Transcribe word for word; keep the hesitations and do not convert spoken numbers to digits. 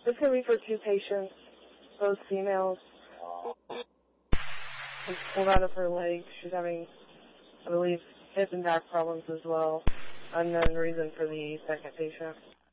It's going to be for two patients, both females. She's pulled out of her leg. She's having, I believe, hip and back problems as well. Unknown reason for the second patient.